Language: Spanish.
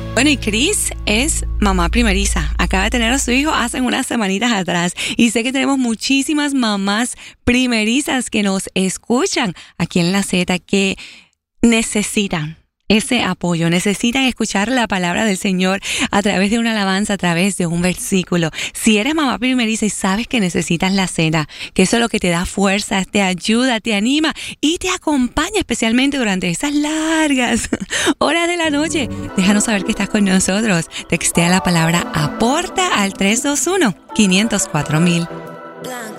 Bueno, y Cris es mamá primeriza. Acaba de tener a su hijo hace unas semanitas atrás. Y sé que tenemos muchísimas mamás primerizas que nos escuchan aquí en La Z, que necesitan ese apoyo, necesitan escuchar la palabra del Señor a través de una alabanza, a través de un versículo. Si eres mamá primeriza y sabes que necesitas La Z, que eso es lo que te da fuerzas, te ayuda, te anima y te acompaña especialmente durante esas largas horas de la noche, déjanos saber que estás con nosotros. Textea la palabra APORTA al 321-504-1000.